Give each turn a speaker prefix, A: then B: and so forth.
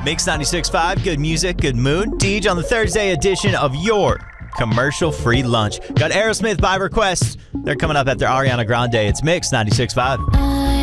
A: Mix 96.5, good music, good mood. Deej on the Thursday edition of your commercial-free lunch. Got Aerosmith by request. They're coming up after Ariana Grande. It's Mix 96.5.